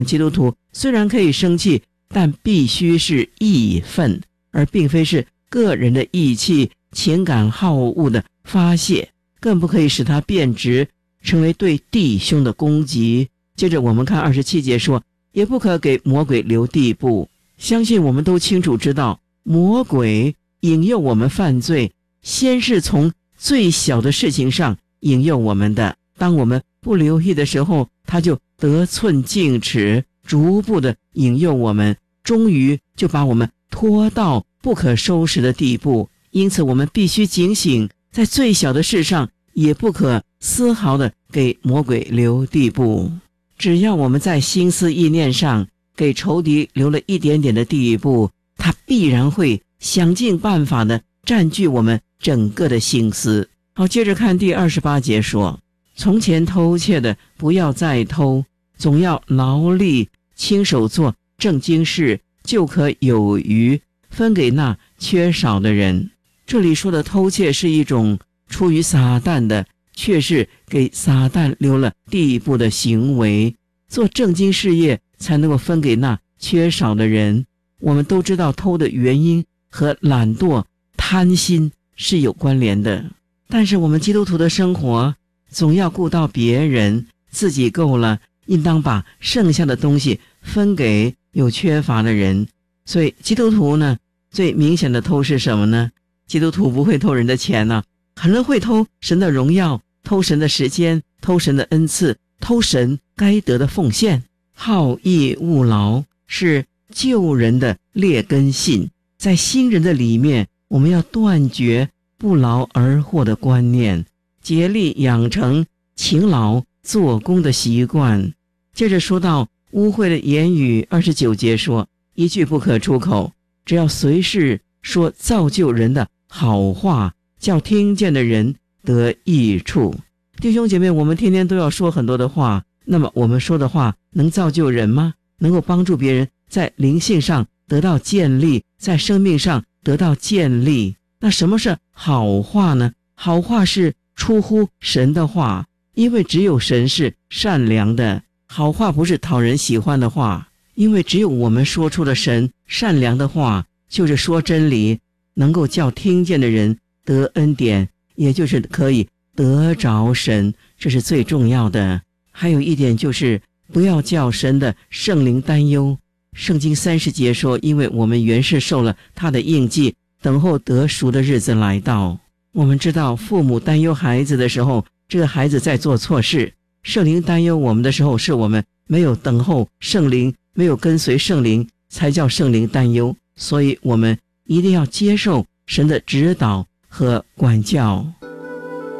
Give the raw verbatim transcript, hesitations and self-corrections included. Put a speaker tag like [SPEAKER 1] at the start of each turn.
[SPEAKER 1] 基督徒虽然可以生气，但必须是义愤，而并非是个人的义气、情感好恶的发泄，更不可以使它变质，成为对弟兄的攻击。接着我们看二十七节说，也不可给魔鬼留地步。相信我们都清楚知道，魔鬼引诱我们犯罪，先是从最小的事情上引诱我们的，当我们不留意的时候，他就得寸进尺，逐步的引诱我们，终于就把我们拖到不可收拾的地步。因此我们必须警醒，在最小的事上也不可丝毫的给魔鬼留地步。只要我们在心思意念上给仇敌留了一点点的地步，他必然会想尽办法的占据我们整个的心思。好，接着看第二十八节说，从前偷窃的不要再偷，总要劳力亲手做正经事，就可有余分给那缺少的人。这里说的偷窃是一种出于撒旦的，却是给撒旦留了地步的行为。做正经事业才能够分给那缺少的人。我们都知道偷的原因和懒惰、贪心是有关联的，但是我们基督徒的生活总要顾到别人，自己够了，应当把剩下的东西分给有缺乏的人。所以基督徒呢，最明显的偷是什么呢？基督徒不会偷人的钱呢、啊，很人会偷神的荣耀，偷神的时间，偷神的恩赐，偷神该得的奉献。好逸恶劳是旧人的劣根性，在新人的里面，我们要断绝不劳而获的观念，竭力养成勤劳做工的习惯。接着说到污秽的言语，二十九节说，一句不可出口，只要随时说造就人的好话，叫听见的人得益处。弟兄姐妹，我们天天都要说很多的话，那么我们说的话能造就人吗？能够帮助别人在灵性上得到建立，在生命上得到建立。那什么是好话呢？好话是出乎神的话，因为只有神是善良的。好话不是讨人喜欢的话，因为只有我们说出了神善良的话，就是说真理，能够叫听见的人得恩典，也就是可以得着神，这是最重要的。还有一点就是不要叫神的圣灵担忧。圣经三十节说，因为我们原是受了他的印记，等候得赎的日子来到。我们知道父母担忧孩子的时候，这个孩子在做错事，圣灵担忧我们的时候，是我们没有等候圣灵，没有跟随圣灵，才叫圣灵担忧。所以我们一定要接受神的指导和管教。